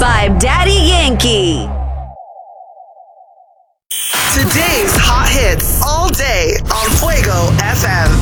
by Daddy Yankee. Today's hot hits all day on Fuego FM.